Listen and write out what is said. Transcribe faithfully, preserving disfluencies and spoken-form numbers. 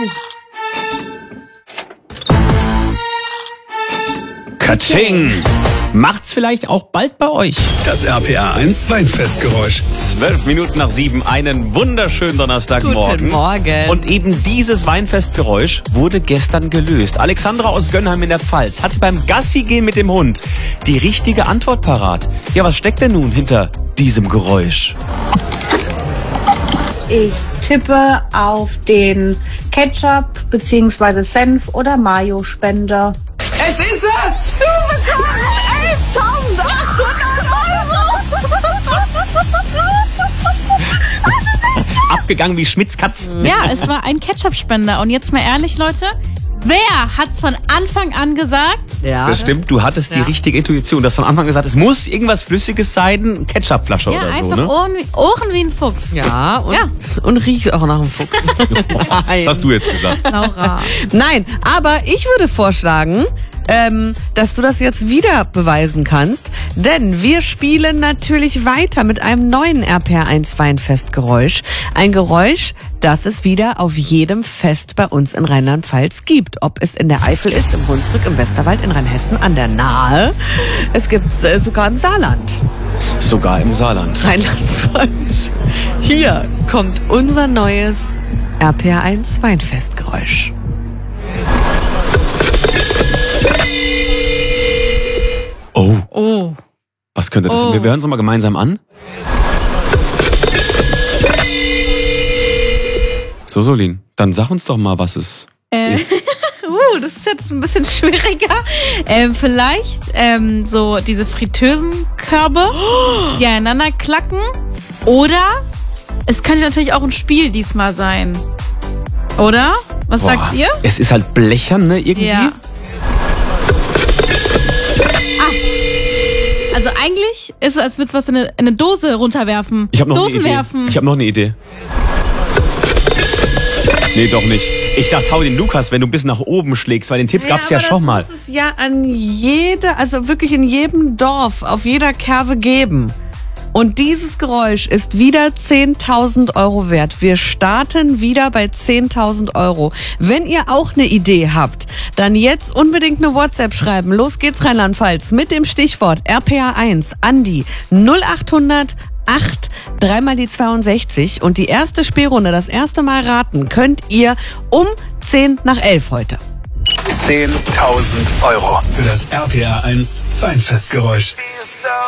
Katsching! Macht's vielleicht auch bald bei euch. Das R P R eins Weinfestgeräusch. Zwölf Minuten nach sieben, einen wunderschönen Donnerstagmorgen. Guten Morgen. Und eben dieses Weinfestgeräusch wurde gestern gelöst. Alexandra aus Gönnheim in der Pfalz hatte beim Gassi-Gehen mit dem Hund die richtige Antwort parat. Ja, was steckt denn nun hinter diesem Geräusch? Ich tippe auf den Ketchup bzw. Senf- oder Mayo-Spender. Es ist es! Du bekommst elftausendachthundert Euro! Abgegangen wie Schmitz Katz. Ja, es war ein Ketchup-Spender. Und jetzt mal ehrlich, Leute, wer hat's von Anfang an gesagt? Ja. Das stimmt, du hattest die Ja. richtige Intuition. Du hast von Anfang an gesagt, es muss irgendwas Flüssiges sein, Ketchupflasche Ja, oder so, einfach ne? Ohren, wie, Ohren wie ein Fuchs. Ja, und, Ja. und riecht auch nach einem Fuchs. Das hast du jetzt gesagt. Laura. Nein, aber ich würde vorschlagen, ähm, dass du das jetzt wieder beweisen kannst, denn wir spielen natürlich weiter mit einem neuen R P R eins Weinfestgeräusch. Ein Geräusch, das es wieder auf jedem Fest bei uns in Rheinland-Pfalz gibt. Ob es in der Eifel ist, im Hunsrück, im Westerwald, in Rheinhessen, an der Nahe. Es gibt es äh, sogar im Saarland. Sogar im Saarland. Rheinland-Pfalz. Hier kommt unser neues R P R eins Weinfestgeräusch. Oh, Oh. was könnte das sein? Oh. Wir hören es mal gemeinsam an. So, Solin, dann sag uns doch mal, was es Äh, uh, das ist jetzt ein bisschen schwieriger. Ähm, vielleicht ähm, so diese Fritteusenkörbe, die aneinander klacken. Oder es könnte natürlich auch ein Spiel diesmal sein. Oder? Was Boah, sagt ihr? Es ist halt blechern, ne, irgendwie. Ja. Ah. Also eigentlich ist es, als würdest du was in eine, in eine Dose runterwerfen. Ich habe noch Dosen eine Idee. werfen. Ich habe noch eine Idee. Nee, doch nicht. Ich dachte, hau den Lukas, wenn du ein bisschen nach oben schlägst, weil den Tipp gab's ja, aber schon mal. Das muss es ja an jede, also wirklich in jedem Dorf, auf jeder Kerbe geben. Und dieses Geräusch ist wieder zehntausend Euro wert. Wir starten wieder bei zehntausend Euro. Wenn ihr auch eine Idee habt, dann jetzt unbedingt eine WhatsApp schreiben. Los geht's, Rheinland-Pfalz, mit dem Stichwort R P R eins an die null achthundert acht, dreimal die zweiundsechzig. Und die erste Spielrunde, das erste Mal raten, könnt ihr um zehn nach elf heute. zehntausend Euro für das R P R eins Weinfestgeräusch.